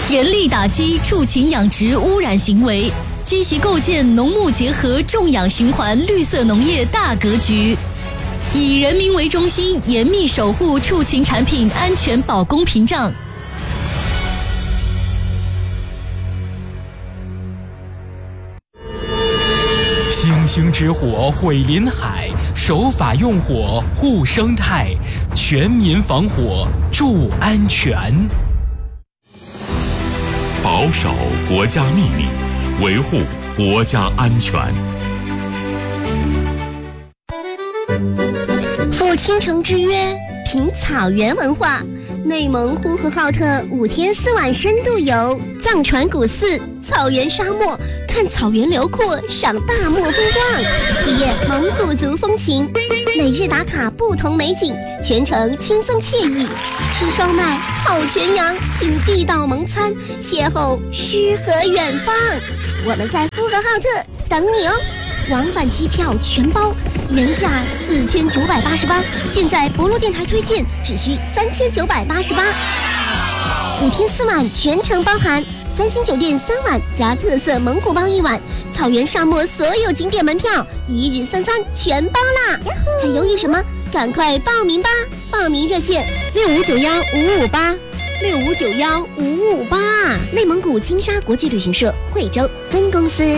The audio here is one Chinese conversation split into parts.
严厉打击畜禽养殖污染行为，积极构建农牧结合种养循环绿色农业大格局，以人民为中心，严密守护畜禽产品安全保供屏障。 星星之火毁林海，守法用火护生态，全民防火助安全。 保守国家秘密，维护国家安全。 赴倾城之约，品草原文化。内蒙呼和浩特5天4晚深度游，藏传古寺、草原沙漠，看草原辽阔，赏大漠风光，体验蒙古族风情。每日打卡不同美景，全程轻松惬意。吃烧麦，烤全羊，品地道蒙餐，邂逅诗和远方。我们在呼和浩特等你哦！往返机票全包，原价4988，现在博洛电台推荐只需3988。5天4晚全程包含3星酒店3晚加特色蒙古包1晚，草原沙漠所有景点门票1日3餐全包啦！还犹豫什么？赶快报名吧！报名热线65915558，65915558，内蒙古金沙国际旅行社惠州分公司。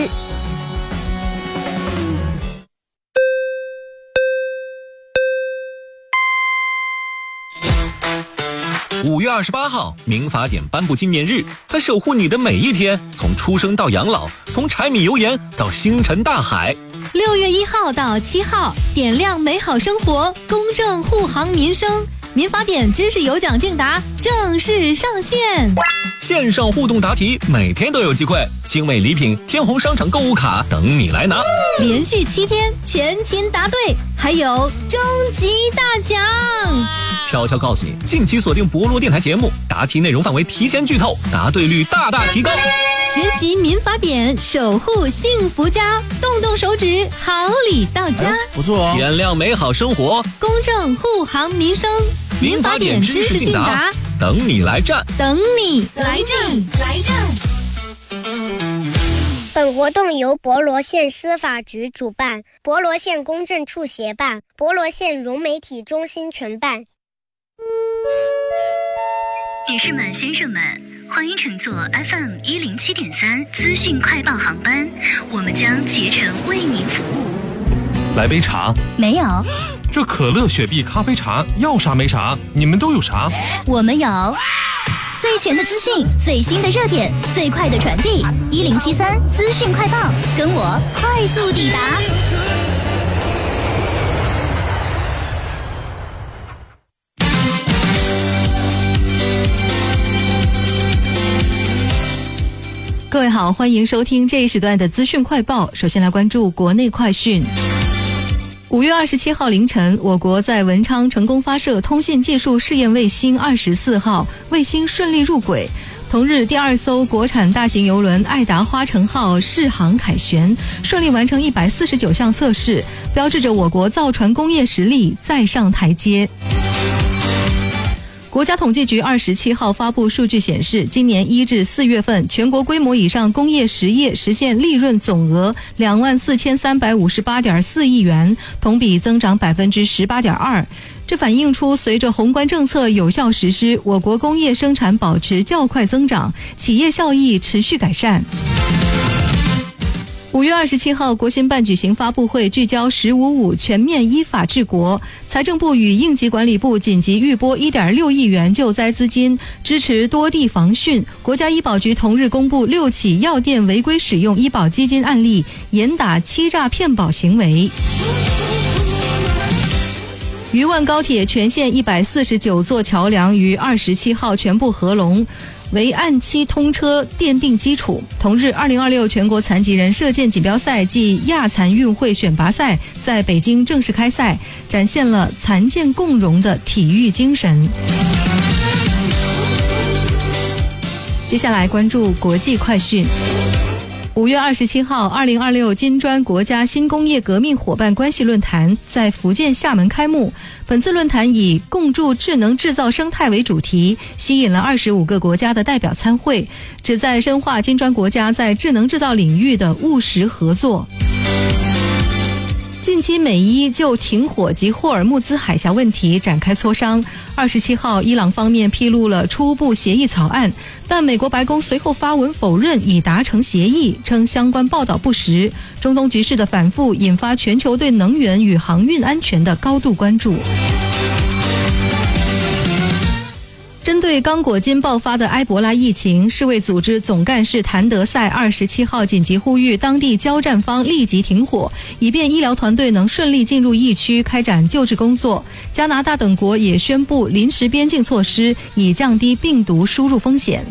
5月28号，民法典颁布纪念日，它守护你的每一天，从出生到养老，从柴米油盐到星辰大海。 6月1号到7号，点亮美好生活，公正护航民生。民法典知识有奖竞答正式上线， 线上互动答题，每天都有机会，精美礼品、天虹商场购物卡等你来拿。 连续7天全勤答对，还有终极大奖。 悄悄告诉你，近期锁定博洛电台节目，答题内容范围提前剧透，答对率大大提高。 学习民法典，守护幸福家，动动手指，好礼到家。 不错哦， 点亮美好生活， 公正护航民生。民法典知识竞答， 等你来战， 等你来战，来战。 本活动由博罗县司法局主办，博罗县公证处协办，博罗县融媒体中心承办。 女士们、先生们，欢迎乘坐 FM 107.3资讯快报航班，我们将竭诚为您服务。 来杯茶？ 没有。 这可乐、雪碧、咖啡、茶，要啥没啥？你们都有啥？ 我们有最全的资讯，最新的热点，最快的传递。1073资讯快报，跟我快速抵达。 各位好，欢迎收听这一时段的资讯快报。首先来关注国内快讯。5月27号凌晨，我国在文昌成功发射通信技术试验卫星24号，卫星顺利入轨。同日，第2艘国产大型邮轮爱达花城号试航凯旋，顺利完成149项测试，标志着我国造船工业实力再上台阶。国家统计局27号发布数据显示，今年1至4月份，全国规模以上工业实业实现利润总额24358.4亿元，同比增长18.2%。这反映出随着宏观政策有效实施，我国工业生产保持较快增长，企业效益持续改善。5月27号，国新办举行发布会，聚焦“15.5”全面依法治国。财政部与应急管理部紧急预拨1.6亿元救灾资金，支持多地防汛。国家医保局同日公布6起药店违规使用医保基金案例，严打欺诈骗保行为。渝万高铁全线149座桥梁于27号全部合龙，为按期通车奠定基础。同日，2026全国残疾人射箭锦标赛暨亚残运会选拔赛在北京正式开赛，展现了残健共融的体育精神。接下来关注国际快讯。5月27号，2026金砖国家新工业革命伙伴关系论坛在福建厦门开幕。 本次论坛以共筑智能制造生态为主题，吸引了25个国家的代表参会，旨在深化金砖国家在智能制造领域的务实合作。近期美伊就停火及霍尔木兹海峡问题展开磋商。27号，伊朗方面披露了初步协议草案，但美国白宫随后发文否认已达成协议，称相关报道不实。中东局势的反复引发全球对能源与航运安全的高度关注。针对刚果金爆发的埃博拉疫情，世卫组织总干事谭德赛27号紧急呼吁当地交战方立即停火，以便医疗团队能顺利进入疫区开展救治工作。加拿大等国也宣布临时边境措施，以降低病毒输入风险。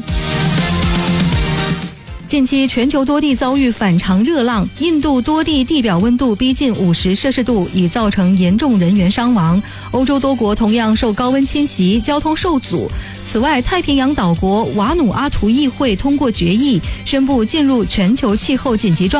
近期全球多地遭遇反常热浪，印度多地地表温度逼近50摄氏度，已造成严重人员伤亡。欧洲多国同样受高温侵袭，交通受阻。此外，太平洋岛国瓦努阿图议会通过决议，宣布进入全球气候紧急状态。